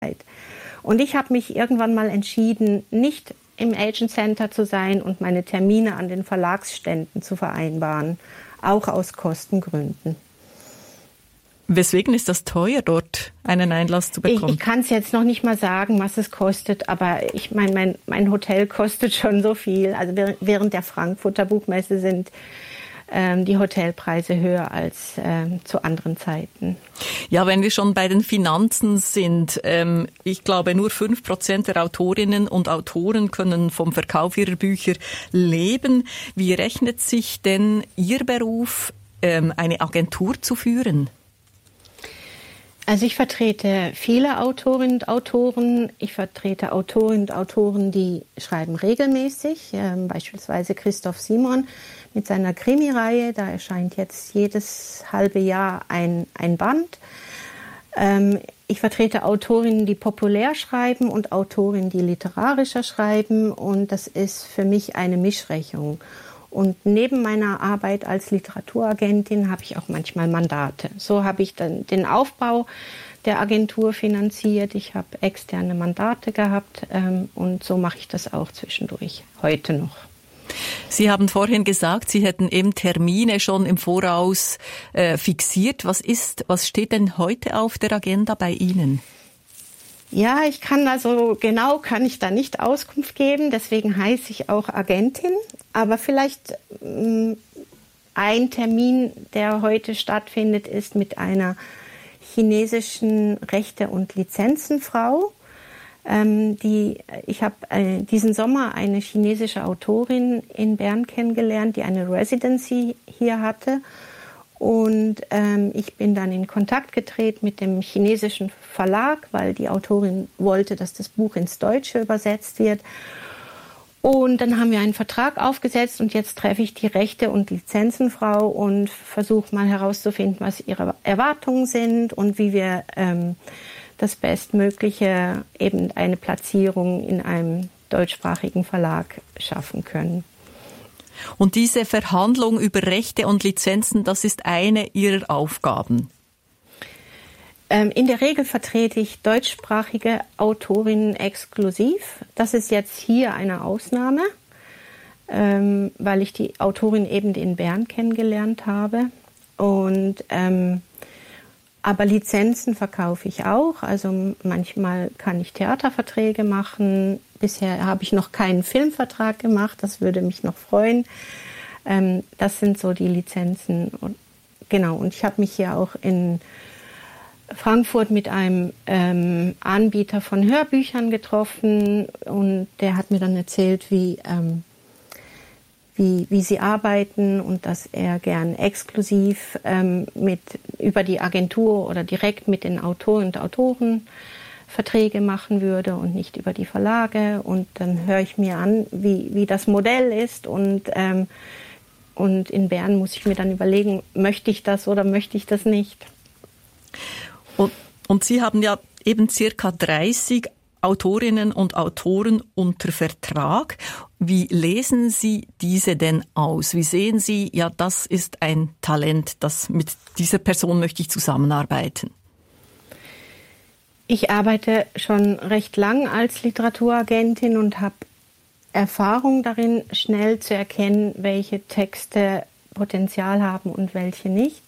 Zeit. Und ich habe mich irgendwann mal entschieden, nicht im Agent Center zu sein und meine Termine an den Verlagsständen zu vereinbaren, auch aus Kostengründen. Weswegen ist das teuer, dort einen Einlass zu bekommen? Ich kann es jetzt noch nicht mal sagen, was es kostet, aber ich meine, mein Hotel kostet schon so viel. Also während der Frankfurter Buchmesse sind die Hotelpreise höher als zu anderen Zeiten. Ja, wenn wir schon bei den Finanzen sind, ich glaube, nur 5% der Autorinnen und Autoren können vom Verkauf ihrer Bücher leben. Wie rechnet sich denn Ihr Beruf, eine Agentur zu führen? Also ich vertrete viele Autorinnen und Autoren. Ich vertrete Autorinnen und Autoren, die schreiben regelmäßig. Beispielsweise Christoph Simon mit seiner Krimireihe. Da erscheint jetzt jedes halbe Jahr ein Band. Ich vertrete Autorinnen, die populär schreiben und Autorinnen, die literarischer schreiben. Und das ist für mich eine Mischrechnung. Und neben meiner Arbeit als Literaturagentin habe ich auch manchmal Mandate. So habe ich dann den Aufbau der Agentur finanziert. Ich habe externe Mandate gehabt und so mache ich das auch zwischendurch, heute noch. Sie haben vorhin gesagt, Sie hätten eben Termine schon im Voraus fixiert. Was steht denn heute auf der Agenda bei Ihnen? Ja, kann ich da nicht Auskunft geben, deswegen heiße ich auch Agentin. Aber vielleicht ein Termin, der heute stattfindet, ist mit einer chinesischen Rechte- und Lizenzenfrau. Ich habe diesen Sommer eine chinesische Autorin in Bern kennengelernt, die eine Residency hier hatte. Und ich bin dann in Kontakt getreten mit dem chinesischen Verlag, weil die Autorin wollte, dass das Buch ins Deutsche übersetzt wird. Und dann haben wir einen Vertrag aufgesetzt und jetzt treffe ich die Rechte- und Lizenzenfrau und versuche mal herauszufinden, was ihre Erwartungen sind und wie wir das Bestmögliche, eben eine Platzierung in einem deutschsprachigen Verlag schaffen können. Und diese Verhandlung über Rechte und Lizenzen, das ist eine Ihrer Aufgaben? In der Regel vertrete ich deutschsprachige Autorinnen exklusiv. Das ist jetzt hier eine Ausnahme, weil ich die Autorin eben in Bern kennengelernt habe. Aber Lizenzen verkaufe ich auch. Also manchmal kann ich Theaterverträge machen. Bisher habe ich noch keinen Filmvertrag gemacht. Das würde mich noch freuen. Das sind so die Lizenzen. Und ich habe mich hier auch in Frankfurt mit einem Anbieter von Hörbüchern getroffen. Und der hat mir dann erzählt, wie sie arbeiten und dass er gern exklusiv über die Agentur oder direkt mit den Autoren und Autoren Verträge machen würde und nicht über die Verlage. Und dann höre ich mir an, wie das Modell ist. Und in Bern muss ich mir dann überlegen, möchte ich das oder möchte ich das nicht. Und Sie haben ja eben circa 30 Autorinnen und Autoren unter Vertrag. Wie lesen Sie diese denn aus? Wie sehen Sie, ja, das ist ein Talent, mit dieser Person möchte ich zusammenarbeiten? Ich arbeite schon recht lang als Literaturagentin und habe Erfahrung darin, schnell zu erkennen, welche Texte Potenzial haben und welche nicht.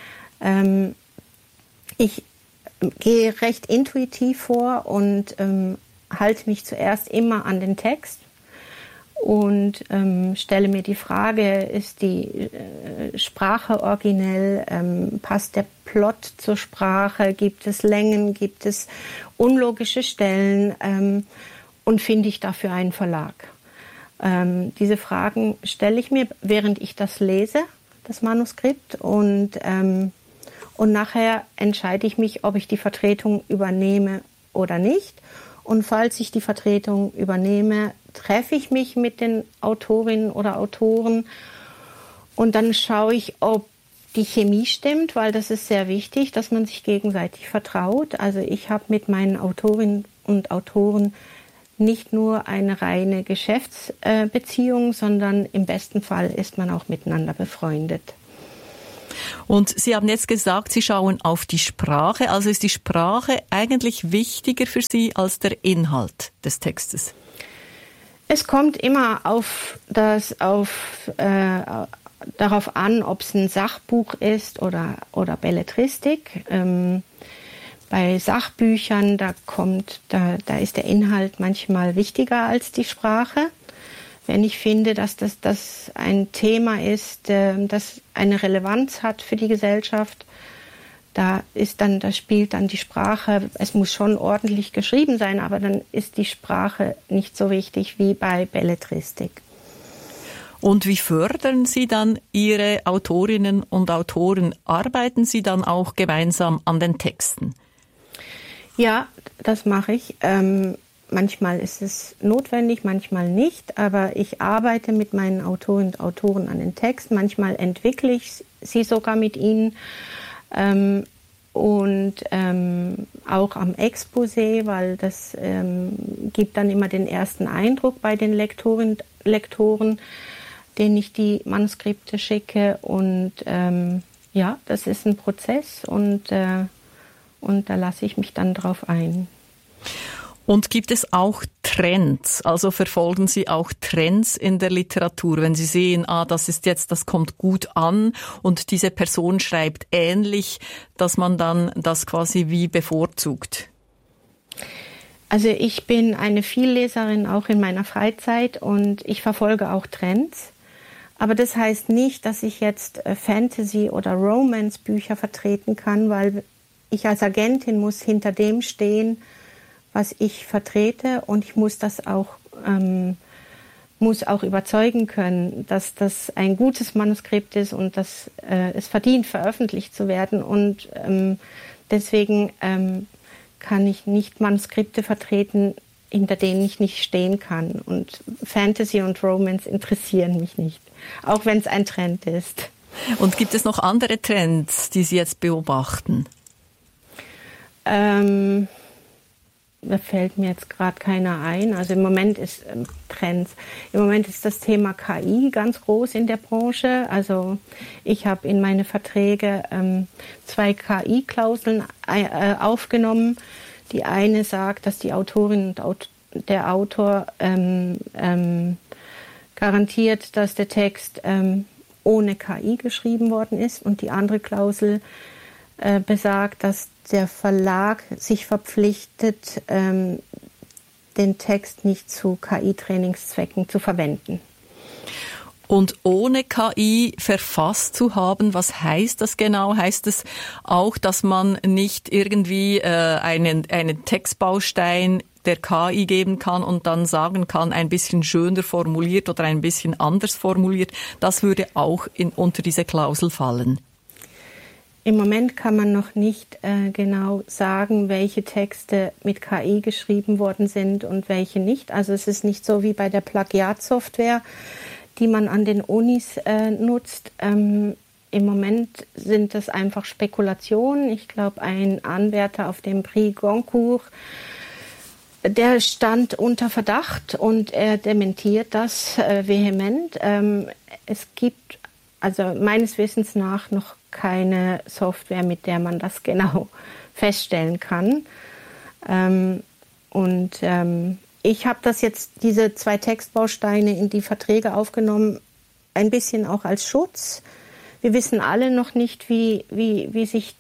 Ich gehe recht intuitiv vor und halte mich zuerst immer an den Text und stelle mir die Frage, ist die Sprache originell, passt der Plot zur Sprache, gibt es Längen, gibt es unlogische Stellen und finde ich dafür einen Verlag? Diese Fragen stelle ich mir, während ich das lese, das Manuskript, und nachher entscheide ich mich, ob ich die Vertretung übernehme oder nicht. Und falls ich die Vertretung übernehme, treffe ich mich mit den Autorinnen oder Autoren und dann schaue ich, ob die Chemie stimmt, weil das ist sehr wichtig, dass man sich gegenseitig vertraut. Also ich habe mit meinen Autorinnen und Autoren nicht nur eine reine Geschäftsbeziehung, sondern im besten Fall ist man auch miteinander befreundet. Und Sie haben jetzt gesagt, Sie schauen auf die Sprache. Also ist die Sprache eigentlich wichtiger für Sie als der Inhalt des Textes? Es kommt immer darauf an, ob es ein Sachbuch ist oder Belletristik. Bei Sachbüchern, da ist der Inhalt manchmal wichtiger als die Sprache. Wenn ich finde, dass das ein Thema ist, das eine Relevanz hat für die Gesellschaft, da spielt dann die Sprache, es muss schon ordentlich geschrieben sein, aber dann ist die Sprache nicht so wichtig wie bei Belletristik. Und wie fördern Sie dann Ihre Autorinnen und Autoren? Arbeiten Sie dann auch gemeinsam an den Texten? Ja, das mache ich. Manchmal ist es notwendig, manchmal nicht, aber ich arbeite mit meinen Autorinnen und Autoren an den Text. Manchmal entwickle ich sie sogar mit ihnen und auch am Exposé, weil das gibt dann immer den ersten Eindruck bei den Lektoren, denen ich die Manuskripte schicke. Und ja, das ist ein Prozess und da lasse ich mich dann drauf ein. Und gibt es auch Trends? Also verfolgen Sie auch Trends in der Literatur, wenn Sie sehen, das kommt gut an und diese Person schreibt ähnlich, dass man dann das quasi wie bevorzugt? Also ich bin eine Vielleserin auch in meiner Freizeit und ich verfolge auch Trends. Aber das heißt nicht, dass ich jetzt Fantasy- oder Romance-Bücher vertreten kann, weil ich als Agentin muss hinter dem stehen, was ich vertrete, und ich muss das auch überzeugen können, dass das ein gutes Manuskript ist und dass es verdient, veröffentlicht zu werden. Und deswegen kann ich nicht Manuskripte vertreten, hinter denen ich nicht stehen kann. Und Fantasy und Romance interessieren mich nicht, auch wenn es ein Trend ist. Und gibt es noch andere Trends, die Sie jetzt beobachten? Da fällt mir jetzt gerade keiner ein. Also im Moment ist Trends. Im Moment ist das Thema KI ganz groß in der Branche. Also ich habe in meine Verträge 2 KI-Klauseln aufgenommen. Die eine sagt, dass die Autorin und der Autor garantiert, dass der Text ohne KI geschrieben worden ist. Und die andere Klausel besagt, dass der Verlag sich verpflichtet, den Text nicht zu KI-Trainingszwecken zu verwenden. Und ohne KI verfasst zu haben, was heißt das genau? Heißt es auch, dass man nicht irgendwie einen Textbaustein der KI geben kann und dann sagen kann, ein bisschen schöner formuliert oder ein bisschen anders formuliert? Das würde auch unter diese Klausel fallen. Im Moment kann man noch nicht genau sagen, welche Texte mit KI geschrieben worden sind und welche nicht. Also es ist nicht so wie bei der Plagiatsoftware, die man an den Unis nutzt. Im Moment sind das einfach Spekulationen. Ich glaube, ein Anwärter auf dem Prix Goncourt, der stand unter Verdacht und er dementiert das vehement. Es gibt also meines Wissens nach noch keine Software, mit der man das genau feststellen kann. Ich habe diese 2 Textbausteine in die Verträge aufgenommen, ein bisschen auch als Schutz. Wir wissen alle noch nicht, wie sich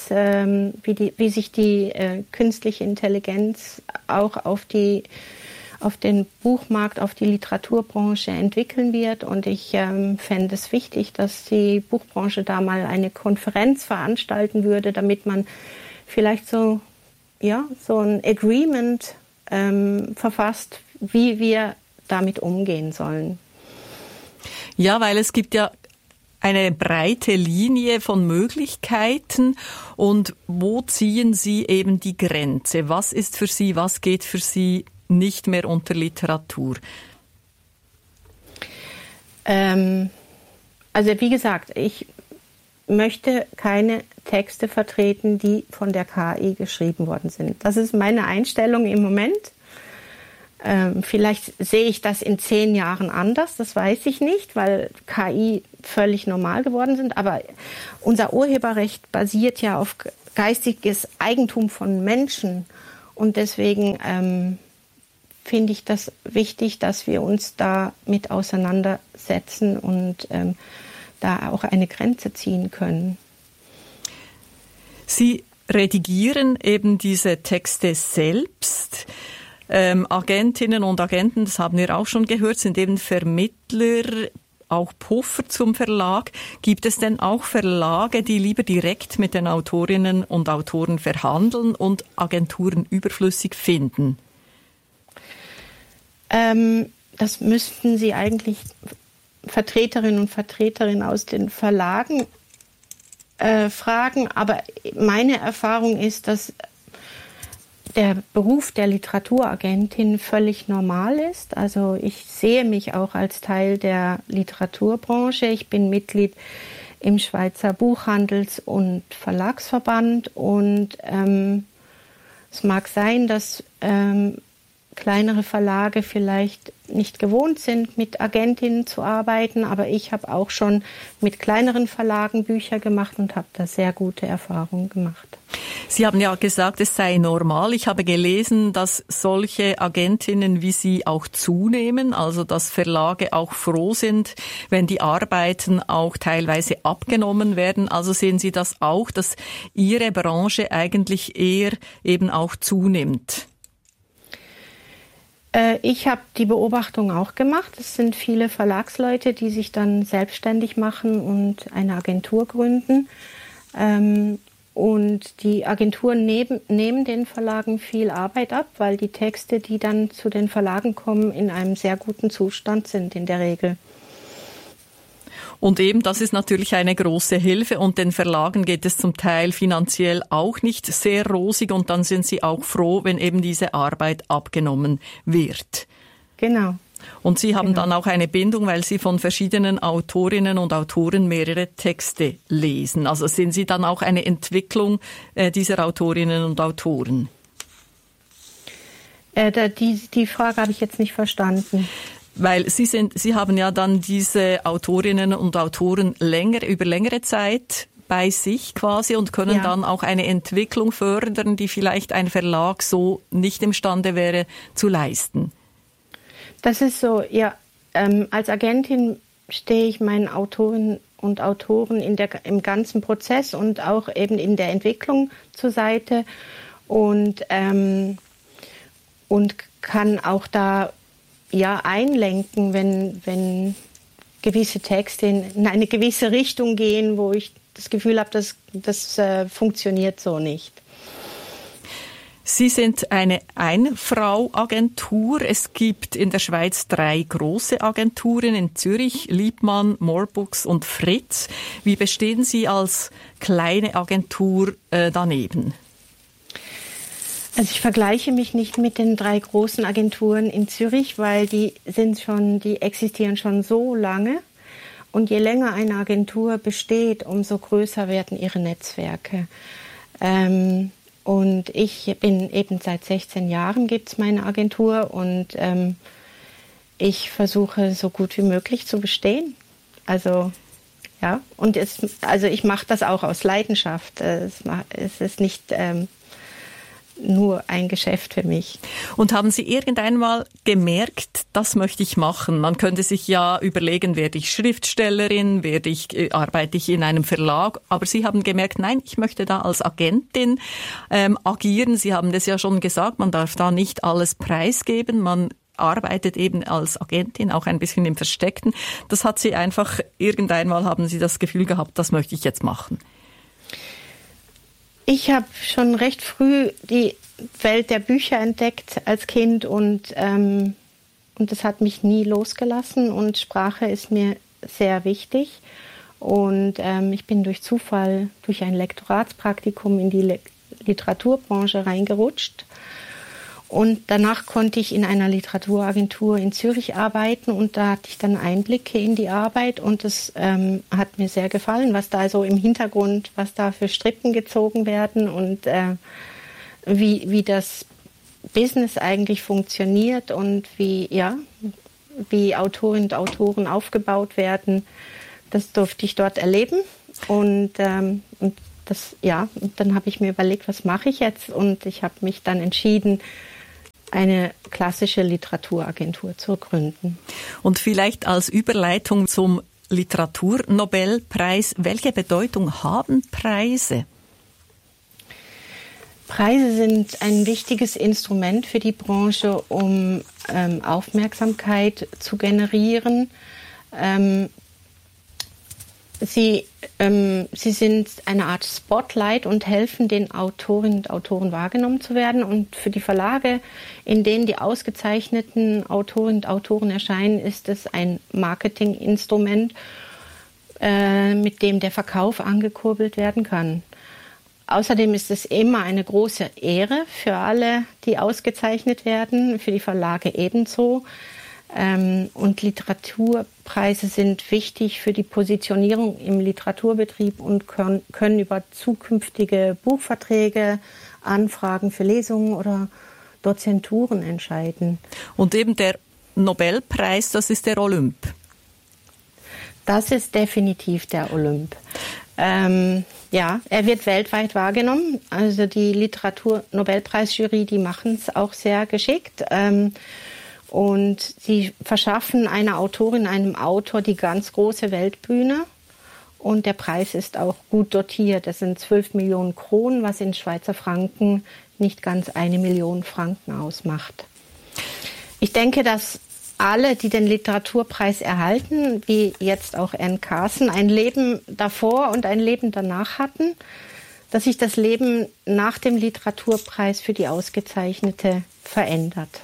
die künstliche Intelligenz auch auf den Buchmarkt, auf die Literaturbranche entwickeln wird. Und ich fände es wichtig, dass die Buchbranche da mal eine Konferenz veranstalten würde, damit man vielleicht so ein Agreement verfasst, wie wir damit umgehen sollen. Ja, weil es gibt ja eine breite Linie von Möglichkeiten. Und wo ziehen Sie eben die Grenze? Was ist für Sie, was geht für Sie nicht mehr unter Literatur? Also wie gesagt, ich möchte keine Texte vertreten, die von der KI geschrieben worden sind. Das ist meine Einstellung im Moment. Vielleicht sehe ich das in 10 Jahren anders, das weiß ich nicht, weil KI völlig normal geworden sind. Aber unser Urheberrecht basiert ja auf geistiges Eigentum von Menschen. Und deswegen finde ich das wichtig, dass wir uns da mit auseinandersetzen und da auch eine Grenze ziehen können. Sie redigieren eben diese Texte selbst. Agentinnen und Agenten, das haben wir auch schon gehört, sind eben Vermittler, auch Puffer zum Verlag. Gibt es denn auch Verlage, die lieber direkt mit den Autorinnen und Autoren verhandeln und Agenturen überflüssig finden? Das müssten Sie eigentlich Vertreterinnen und Vertreter aus den Verlagen fragen. Aber meine Erfahrung ist, dass der Beruf der Literaturagentin völlig normal ist. Also ich sehe mich auch als Teil der Literaturbranche. Ich bin Mitglied im Schweizer Buchhandels- und Verlagsverband und es mag sein, dass kleinere Verlage vielleicht nicht gewohnt sind, mit Agentinnen zu arbeiten, aber ich habe auch schon mit kleineren Verlagen Bücher gemacht und habe da sehr gute Erfahrungen gemacht. Sie haben ja gesagt, es sei normal. Ich habe gelesen, dass solche Agentinnen wie Sie auch zunehmen, also dass Verlage auch froh sind, wenn die Arbeiten auch teilweise abgenommen werden. Also sehen Sie das auch, dass Ihre Branche eigentlich eher eben auch zunimmt? Ich habe die Beobachtung auch gemacht. Es sind viele Verlagsleute, die sich dann selbstständig machen und eine Agentur gründen. Und die Agenturen nehmen den Verlagen viel Arbeit ab, weil die Texte, die dann zu den Verlagen kommen, in einem sehr guten Zustand sind in der Regel. Und eben, das ist natürlich eine große Hilfe und den Verlagen geht es zum Teil finanziell auch nicht sehr rosig und dann sind sie auch froh, wenn eben diese Arbeit abgenommen wird. Genau. Und Sie haben dann auch eine Bindung, weil Sie von verschiedenen Autorinnen und Autoren mehrere Texte lesen. Also sehen Sie dann auch eine Entwicklung dieser Autorinnen und Autoren? Die Frage habe ich jetzt nicht verstanden. Weil Sie haben ja dann diese Autorinnen und Autoren über längere Zeit bei sich quasi und können dann auch eine Entwicklung fördern, die vielleicht ein Verlag so nicht imstande wäre zu leisten. Das ist so, ja. Als Agentin stehe ich meinen Autorinnen und Autoren im ganzen Prozess und auch eben in der Entwicklung zur Seite und kann auch da einlenken, wenn gewisse Texte in eine gewisse Richtung gehen, wo ich das Gefühl habe, das funktioniert so nicht. Sie sind eine Ein-Frau-Agentur. Es gibt in der Schweiz 3 große Agenturen, in Zürich, Liebmann, Morebooks und Fritz. Wie bestehen Sie als kleine Agentur daneben? Also ich vergleiche mich nicht mit den 3 großen Agenturen in Zürich, weil die existieren schon so lange. Und je länger eine Agentur besteht, umso größer werden ihre Netzwerke. Und ich bin eben seit 16 Jahren gibt's meine Agentur und ich versuche so gut wie möglich zu bestehen. Also ja, und ich mache das auch aus Leidenschaft. Es ist nicht nur ein Geschäft für mich. Und haben Sie irgendwann mal gemerkt, das möchte ich machen? Man könnte sich ja überlegen, werde ich Schriftstellerin, arbeite ich in einem Verlag? Aber Sie haben gemerkt, nein, ich möchte da als Agentin agieren. Sie haben das ja schon gesagt, man darf da nicht alles preisgeben. Man arbeitet eben als Agentin auch ein bisschen im Versteckten. Das hat Sie einfach, irgendwann mal haben Sie das Gefühl gehabt, das möchte ich jetzt machen. Ich habe schon recht früh die Welt der Bücher entdeckt als Kind und das hat mich nie losgelassen und Sprache ist mir sehr wichtig und ich bin durch Zufall, durch ein Lektoratspraktikum in die Literaturbranche reingerutscht und danach konnte ich in einer Literaturagentur in Zürich arbeiten und da hatte ich dann Einblicke in die Arbeit und das hat mir sehr gefallen, was da so im Hintergrund, was da für Strippen gezogen werden und wie das Business eigentlich funktioniert und wie Autorinnen und Autoren aufgebaut werden. Das durfte ich dort erleben. Und dann habe ich mir überlegt, was mache ich jetzt? Und ich habe mich dann entschieden, eine klassische Literaturagentur zu gründen. Und vielleicht als Überleitung zum Literaturnobelpreis, welche Bedeutung haben Preise? Preise sind ein wichtiges Instrument für die Branche, um Aufmerksamkeit zu generieren. Sie sind eine Art Spotlight und helfen den Autorinnen und Autoren wahrgenommen zu werden. Und für die Verlage, in denen die ausgezeichneten Autorinnen und Autoren erscheinen, ist es ein Marketinginstrument, mit dem der Verkauf angekurbelt werden kann. Außerdem ist es immer eine große Ehre für alle, die ausgezeichnet werden, für die Verlage ebenso. Und Literaturpreise sind wichtig für die Positionierung im Literaturbetrieb und können über zukünftige Buchverträge, Anfragen für Lesungen oder Dozenturen entscheiden. Und eben der Nobelpreis, das ist der Olymp. Das ist definitiv der Olymp. Er wird weltweit wahrgenommen. Also die Literatur-Nobelpreisjury, die machen es auch sehr geschickt. Und sie verschaffen einer Autorin, einem Autor die ganz große Weltbühne. Und der Preis ist auch gut dotiert. Das sind 12 Millionen Kronen, was in Schweizer Franken nicht ganz 1 Million Franken ausmacht. Ich denke, dass alle, die den Literaturpreis erhalten, wie jetzt auch Anne Carson, ein Leben davor und ein Leben danach hatten, dass sich das Leben nach dem Literaturpreis für die Ausgezeichnete verändert.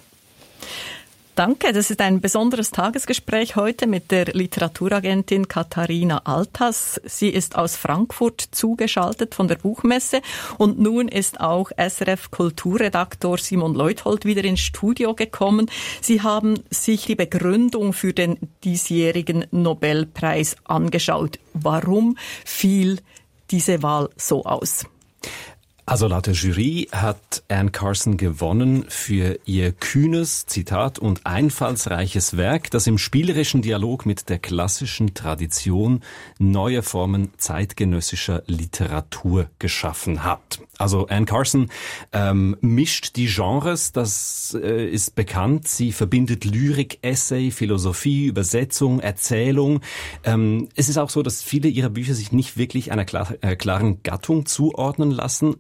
Danke, das ist ein besonderes Tagesgespräch heute mit der Literaturagentin Katharina Althaus. Sie ist aus Frankfurt zugeschaltet von der Buchmesse und nun ist auch SRF-Kulturredaktor Simon Leuthold wieder ins Studio gekommen. Sie haben sich die Begründung für den diesjährigen Nobelpreis angeschaut. Warum fiel diese Wahl so aus? Also laut der Jury hat Anne Carson gewonnen für ihr kühnes, Zitat, und einfallsreiches Werk, das im spielerischen Dialog mit der klassischen Tradition neue Formen zeitgenössischer Literatur geschaffen hat. Also Anne Carson mischt die Genres, das ist bekannt. Sie verbindet Lyrik, Essay, Philosophie, Übersetzung, Erzählung. Es ist auch so, dass viele ihrer Bücher sich nicht wirklich einer klaren Gattung zuordnen lassen.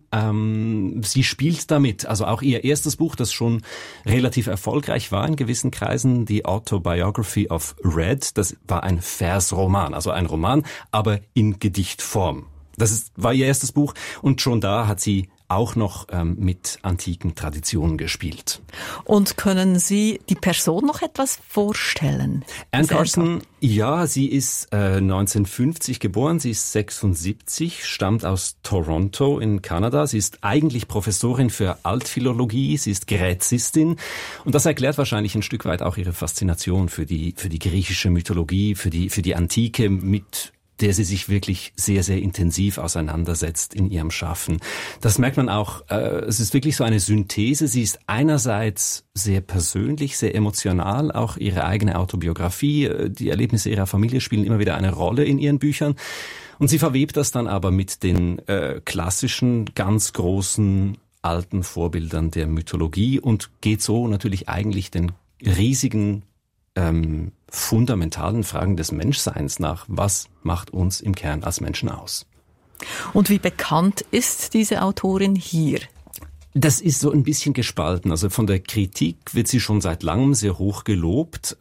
Sie spielt damit. Also auch ihr erstes Buch, das schon relativ erfolgreich war in gewissen Kreisen, die Autobiography of Red, das war ein Versroman, also ein Roman, aber in Gedichtform. War ihr erstes Buch und schon da hat sie auch noch mit antiken Traditionen gespielt. Und können Sie die Person noch etwas vorstellen? Anne Carson, ja, sie ist 1950 geboren, sie ist 76, stammt aus Toronto in Kanada. Sie ist eigentlich Professorin für Altphilologie, sie ist Gräzistin und das erklärt wahrscheinlich ein Stück weit auch ihre Faszination für die griechische Mythologie, für die Antike, mit der sie sich wirklich sehr, sehr intensiv auseinandersetzt in ihrem Schaffen. Das merkt man auch, es ist wirklich so eine Synthese. Sie ist einerseits sehr persönlich, sehr emotional, auch ihre eigene Autobiografie, die Erlebnisse ihrer Familie spielen immer wieder eine Rolle in ihren Büchern. Und sie verwebt das dann aber mit den klassischen, ganz großen, alten Vorbildern der Mythologie und geht so natürlich eigentlich den riesigen fundamentalen Fragen des Menschseins nach. Was macht uns im Kern als Menschen aus? Und wie bekannt ist diese Autorin hier? Das ist so ein bisschen gespalten. Also von der Kritik wird sie schon seit langem sehr hoch gelobt,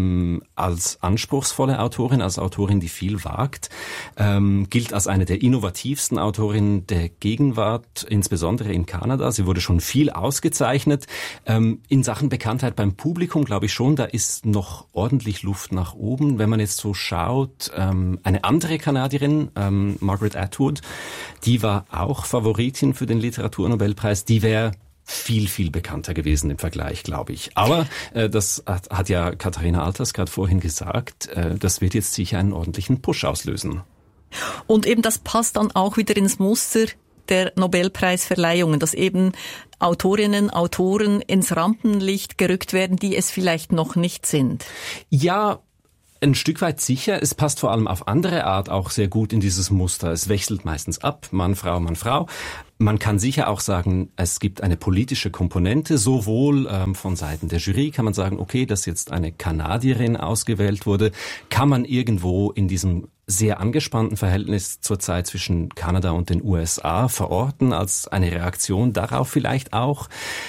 als anspruchsvolle Autorin, als Autorin, die viel wagt, gilt als eine der innovativsten Autorinnen der Gegenwart, insbesondere in Kanada. Sie wurde schon viel ausgezeichnet. In Sachen Bekanntheit beim Publikum glaube ich schon, da ist noch ordentlich Luft nach oben. Wenn man jetzt so schaut, eine andere Kanadierin, Margaret Atwood, die war auch Favoritin für den Literaturnobelpreis. Die wäre viel, viel bekannter gewesen im Vergleich, glaube ich. Aber das hat ja Katharina Althaus gerade vorhin gesagt, das wird jetzt sicher einen ordentlichen Push auslösen. Und eben das passt dann auch wieder ins Muster der Nobelpreisverleihungen, dass eben Autorinnen, Autoren ins Rampenlicht gerückt werden, die es vielleicht noch nicht sind. Ja, ein Stück weit sicher. Es passt vor allem auf andere Art auch sehr gut in dieses Muster. Es wechselt meistens ab, Mann, Frau, Mann, Frau. Man kann sicher auch sagen, es gibt eine politische Komponente, sowohl von Seiten der Jury kann man sagen, okay, dass jetzt eine Kanadierin ausgewählt wurde, kann man irgendwo in diesem sehr angespannten Verhältnis zurzeit zwischen Kanada und den USA verorten, als eine Reaktion darauf vielleicht auch.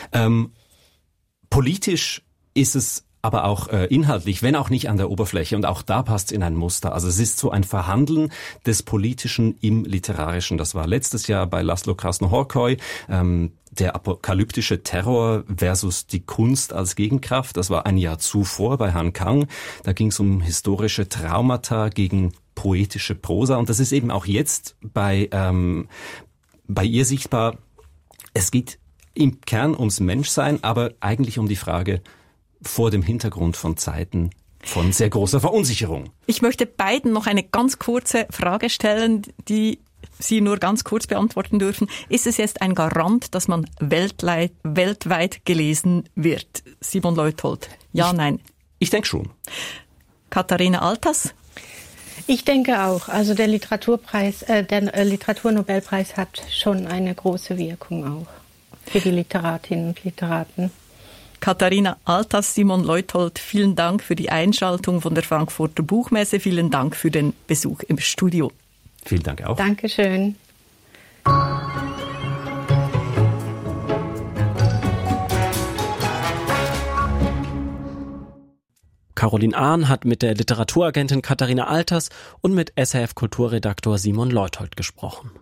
Politisch ist es aber auch inhaltlich, wenn auch nicht an der Oberfläche. Und auch da passt es in ein Muster. Also es ist so ein Verhandeln des Politischen im Literarischen. Das war letztes Jahr bei Laszlo Krasno-Horkoy, der apokalyptische Terror versus die Kunst als Gegenkraft. Das war ein Jahr zuvor bei Han Kang. Da ging es um historische Traumata gegen poetische Prosa. Und das ist eben auch jetzt bei ihr sichtbar. Es geht im Kern ums Menschsein, aber eigentlich um die Frage, vor dem Hintergrund von Zeiten von sehr großer Verunsicherung. Ich möchte beiden noch eine ganz kurze Frage stellen, die Sie nur ganz kurz beantworten dürfen. Ist es jetzt ein Garant, dass man weltweit gelesen wird? Simon Leuthold. Ja, nein. Ich denke schon. Katharina Althaus? Ich denke auch. Also der Literaturnobelpreis hat schon eine große Wirkung auch für die Literatinnen und Literaten. Katharina Althaus, Simon Leuthold, vielen Dank für die Einschaltung von der Frankfurter Buchmesse. Vielen Dank für den Besuch im Studio. Vielen Dank auch. Dankeschön. Caroline Ahn hat mit der Literaturagentin Katharina Althaus und mit SRF-Kulturredaktor Simon Leuthold gesprochen.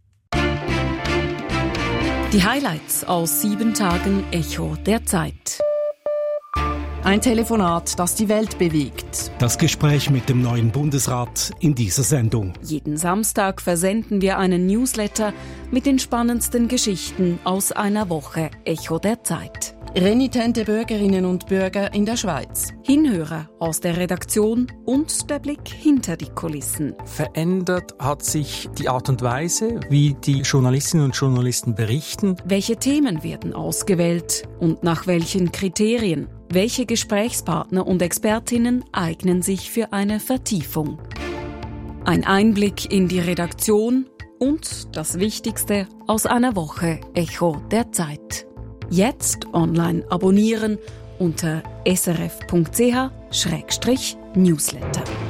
Die Highlights aus 7 Tagen Echo der Zeit. Ein Telefonat, das die Welt bewegt. Das Gespräch mit dem neuen Bundesrat in dieser Sendung. Jeden Samstag versenden wir einen Newsletter mit den spannendsten Geschichten aus einer Woche Echo der Zeit. Renitente Bürgerinnen und Bürger in der Schweiz. Hinhörer aus der Redaktion und der Blick hinter die Kulissen. Verändert hat sich die Art und Weise, wie die Journalistinnen und Journalisten berichten. Welche Themen werden ausgewählt und nach welchen Kriterien? Welche Gesprächspartner und Expertinnen eignen sich für eine Vertiefung? Ein Einblick in die Redaktion und das Wichtigste aus einer Woche Echo der Zeit. Jetzt online abonnieren unter srf.ch/newsletter.